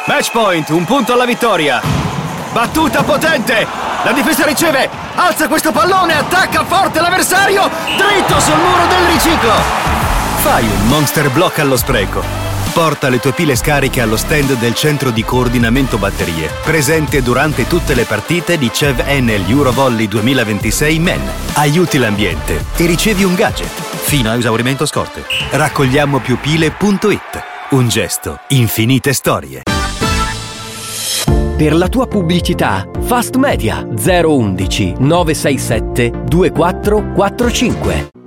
Match point, un punto alla vittoria. Battuta potente. La difesa riceve. Alza questo pallone, attacca forte l'avversario. Dritto sul muro del riciclo. Fai un monster block allo spreco. Porta le tue pile scariche allo stand del centro di coordinamento batterie, presente durante tutte le partite di CEV Enel Eurovolley 2026 Men. Aiuti l'ambiente e ricevi un gadget. Fino a esaurimento scorte. Raccogliamo più pile.it. Un gesto, infinite storie. Per la tua pubblicità, Fast Media 011 967 2445.